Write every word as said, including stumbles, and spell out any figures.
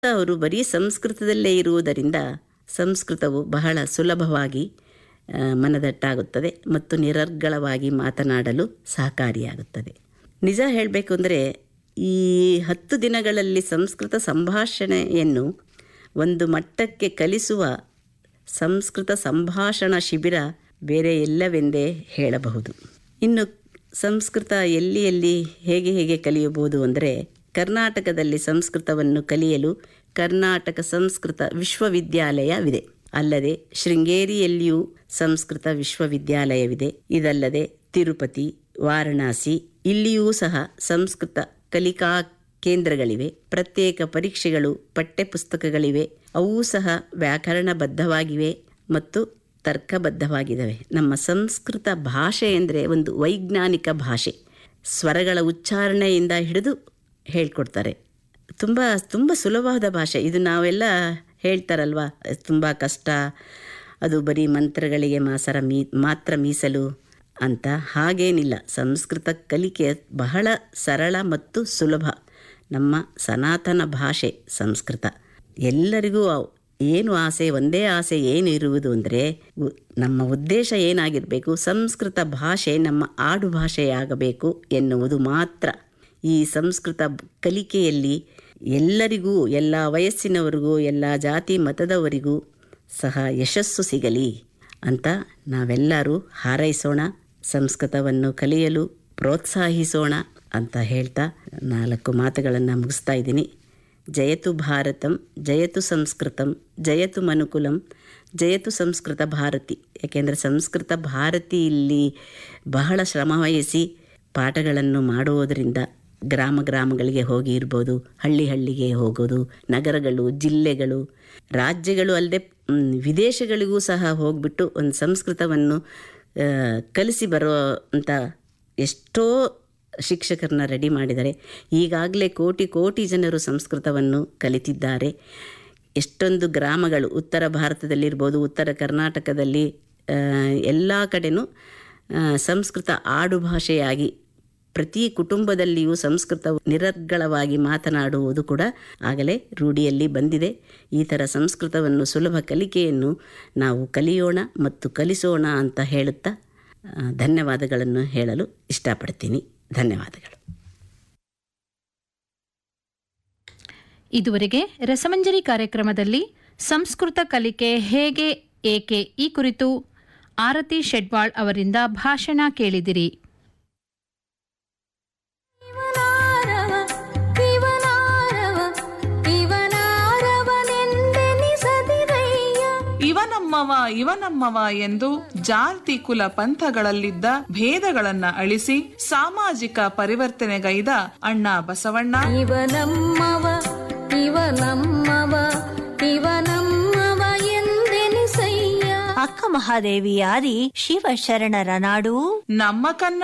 ಅವರು ಬರೀ ಸಂಸ್ಕೃತದಲ್ಲೇ ಇರುವುದರಿಂದ ಸಂಸ್ಕೃತವು ಬಹಳ ಸುಲಭವಾಗಿ ಮನದಟ್ಟಾಗುತ್ತದೆ ಮತ್ತು ನಿರರ್ಗಳವಾಗಿ ಮಾತನಾಡಲು ಸಹಕಾರಿಯಾಗುತ್ತದೆ. ನಿಜ ಹೇಳಬೇಕು ಅಂದರೆ ಈ ಹತ್ತು ದಿನಗಳಲ್ಲಿ ಸಂಸ್ಕೃತ ಸಂಭಾಷಣೆಯನ್ನು ಒಂದು ಮಟ್ಟಕ್ಕೆ ಕಲಿಸುವ ಸಂಸ್ಕೃತ ಸಂಭಾಷಣಾ ಶಿಬಿರ ಬೇರೆ ಎಲ್ಲವೆಂದೇ ಹೇಳಬಹುದು. ಇನ್ನು ಸಂಸ್ಕೃತ ಎಲ್ಲಿ ಎಲ್ಲಿ ಹೇಗೆ ಹೇಗೆ ಕಲಿಯಬಹುದು ಅಂದರೆ, ಕರ್ನಾಟಕದಲ್ಲಿ ಸಂಸ್ಕೃತವನ್ನು ಕಲಿಯಲು ಕರ್ನಾಟಕ ಸಂಸ್ಕೃತ ವಿಶ್ವವಿದ್ಯಾಲಯವಿದೆ. ಅಲ್ಲದೆ ಶೃಂಗೇರಿಯಲ್ಲಿಯೂ ಸಂಸ್ಕೃತ ವಿಶ್ವವಿದ್ಯಾಲಯವಿದೆ. ಇದಲ್ಲದೆ ತಿರುಪತಿ, ವಾರಣಾಸಿ ಇಲ್ಲಿಯೂ ಸಹ ಸಂಸ್ಕೃತ ಕಲಿಕಾ ಕೇಂದ್ರಗಳಿವೆ. ಪ್ರತ್ಯೇಕ ಪರೀಕ್ಷೆಗಳು, ಪಠ್ಯಪುಸ್ತಕಗಳಿವೆ. ಅವೂ ಸಹ ವ್ಯಾಕರಣಬದ್ಧವಾಗಿವೆ ಮತ್ತು ತರ್ಕಬದ್ಧವಾಗಿದ್ದಾವೆ. ನಮ್ಮ ಸಂಸ್ಕೃತ ಭಾಷೆ ಅಂದರೆ ಒಂದು ವೈಜ್ಞಾನಿಕ ಭಾಷೆ. ಸ್ವರಗಳ ಉಚ್ಚಾರಣೆಯಿಂದ ಹಿಡಿದು ಹೇಳ್ಕೊಡ್ತಾರೆ. ತುಂಬ ತುಂಬ ಸುಲಭವಾದ ಭಾಷೆ ಇದು. ನಾವೆಲ್ಲ ಹೇಳ್ತಾರಲ್ವ ತುಂಬ ಕಷ್ಟ, ಅದು ಬರೀ ಮಂತ್ರಗಳಿಗೆ ಮಾಸರ ಮೀ ಮಾತ್ರ ಮೀಸಲು ಅಂತ. ಹಾಗೇನಿಲ್ಲ. ಸಂಸ್ಕೃತ ಕಲಿಕೆ ಬಹಳ ಸರಳ ಮತ್ತು ಸುಲಭ. ನಮ್ಮ ಸನಾತನ ಭಾಷೆ ಸಂಸ್ಕೃತ. ಎಲ್ಲರಿಗೂ ಏನು ಆಸೆ, ಒಂದೇ ಆಸೆ ಏನು ಇರುವುದು ಅಂದರೆ, ನಮ್ಮ ಉದ್ದೇಶ ಏನಾಗಿರಬೇಕು, ಸಂಸ್ಕೃತ ಭಾಷೆ ನಮ್ಮ ಆಡು ಭಾಷೆಯಾಗಬೇಕು ಎನ್ನುವುದು ಮಾತ್ರ. ಈ ಸಂಸ್ಕೃತ ಕಲಿಕೆಯಲ್ಲಿ ಎಲ್ಲರಿಗೂ, ಎಲ್ಲ ವಯಸ್ಸಿನವರಿಗೂ, ಎಲ್ಲ ಜಾತಿ ಮತದವರಿಗೂ ಸಹ ಯಶಸ್ಸು ಸಿಗಲಿ ಅಂತ ನಾವೆಲ್ಲರೂ ಹಾರೈಸೋಣ. ಸಂಸ್ಕೃತವನ್ನು ಕಲಿಯಲು ಪ್ರೋತ್ಸಾಹಿಸೋಣ ಅಂತ ಹೇಳ್ತಾ ನಾಲ್ಕು ಮಾತುಗಳನ್ನು ಮುಗಿಸ್ತಾ ಇದ್ದೀನಿ. ಜಯತು ಭಾರತಂ, ಜಯತು ಸಂಸ್ಕೃತಂ, ಜಯತು ಮನುಕುಲಂ, ಜಯತು ಸಂಸ್ಕೃತ ಭಾರತಿ. ಏಕೆಂದರೆ ಸಂಸ್ಕೃತ ಭಾರತಿ ಇಲ್ಲಿ ಬಹಳ ಶ್ರಮವಹಿಸಿ ಪಾಠಗಳನ್ನು ಮಾಡುವುದರಿಂದ ಗ್ರಾಮ ಗ್ರಾಮಗಳಿಗೆ ಹೋಗಿ ಇರ್ಬೋದು, ಹಳ್ಳಿ ಹಳ್ಳಿಗೆ ಹೋಗೋದು, ನಗರಗಳು, ಜಿಲ್ಲೆಗಳು, ರಾಜ್ಯಗಳು ಅಲ್ಲದೆ ವಿದೇಶಗಳಿಗೂ ಸಹ ಹೋಗಿಬಿಟ್ಟು ಒಂದು ಸಂಸ್ಕೃತವನ್ನು ಕಲಿಸಿ ಬರೋ ಅಂತ ಎಷ್ಟೋ ಶಿಕ್ಷಕರನ್ನ ರೆಡಿ ಮಾಡಿದ್ದಾರೆ. ಈಗಾಗಲೇ ಕೋಟಿ ಕೋಟಿ ಜನರು ಸಂಸ್ಕೃತವನ್ನು ಕಲಿತಿದ್ದಾರೆ. ಎಷ್ಟೊಂದು ಗ್ರಾಮಗಳು ಉತ್ತರ ಭಾರತದಲ್ಲಿರ್ಬೋದು, ಉತ್ತರ ಕರ್ನಾಟಕದಲ್ಲಿ ಎಲ್ಲ ಕಡೆನೂ ಸಂಸ್ಕೃತ ಆಡು ಭಾಷೆಯಾಗಿ ಪ್ರತಿ ಕುಟುಂಬದಲ್ಲಿಯೂ ಸಂಸ್ಕೃತ ನಿರರ್ಗಳವಾಗಿ ಮಾತನಾಡುವುದು ಕೂಡ ಆಗಲೇ ರೂಢಿಯಲ್ಲಿ ಬಂದಿದೆ. ಈ ಥರ ಸಂಸ್ಕೃತವನ್ನು ಸುಲಭ ಕಲಿಕೆಯನ್ನು ನಾವು ಕಲಿಯೋಣ ಮತ್ತು ಕಲಿಸೋಣ ಅಂತ ಹೇಳುತ್ತಾ ಧನ್ಯವಾದಗಳನ್ನು ಹೇಳಲು ಇಷ್ಟಪಡ್ತೀನಿ. ಧನ್ಯವಾದಗಳು. ಇದುವರೆಗೆ ರಸಮಂಜರಿ ಕಾರ್ಯಕ್ರಮದಲ್ಲಿ ಸಂಸ್ಕೃತ ಕಲಿಕೆ ಹೇಗೆ, ಏಕೆ ಈ ಕುರಿತು ಆರತಿ ಶೆಡ್ವಾಳ್ ಅವರಿಂದ ಭಾಷಣ ಕೇಳಿದಿರಿ. ಇವನಮ್ಮವ ಇವನಮ್ಮವ ಎಂದು ಜಾತಿ ಕುಲ ಪಂಥಗಳಲ್ಲಿದ್ದ ಭೇದಗಳನ್ನ ಅಳಿಸಿ ಸಾಮಾಜಿಕ ಪರಿವರ್ತನೆಗೈದ ಅಣ್ಣ ಬಸವಣ್ಣ ಇವನಮ್ಮವ ಇವನಮ್ಮವ ಇವನಮ್ಮವ ಎಂದೆನಿಸಯ್ಯ. ಅಕ್ಕ ಮಹಾದೇವಿಯಾದಿ ಶಿವಶರಣರ ನಾಡು ನಮ್ಮ ಕನ್ನಡ.